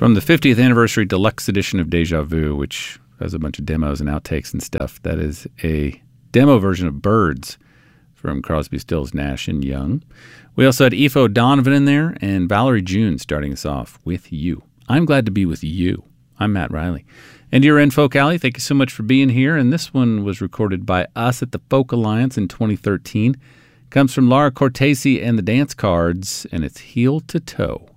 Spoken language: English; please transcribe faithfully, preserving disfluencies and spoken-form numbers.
From the fiftieth anniversary deluxe edition of Deja Vu, which has a bunch of demos and outtakes and stuff. That is a demo version of Birds from Crosby, Stills, Nash and Young. We also had Aoife O'Donovan in there and Valerie June starting us off with You. I'm glad to be with you. I'm Matt Riley. And you're in Folk Alley. Thank you so much for being here. And this one was recorded by us at the Folk Alliance in twenty thirteen. Comes from Laura Cortese and the Dance Cards, and it's Heel to Toe.